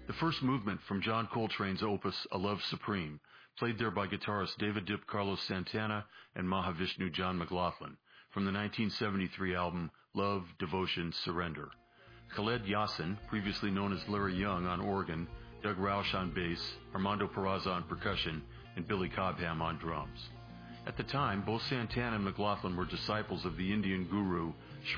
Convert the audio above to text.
The first movement from John Coltrane's opus A Love Supreme, played there by guitarists David Dipp, Carlos Santana, and Mahavishnu John McLaughlin, from the 1973 album Love, Devotion, Surrender. Khaled Yassin, previously known as Larry Young, on organ, Doug Roush on bass, Armando Peraza on percussion, and Billy Cobham on drums. At the time, both Santana and McLaughlin were disciples of the Indian guru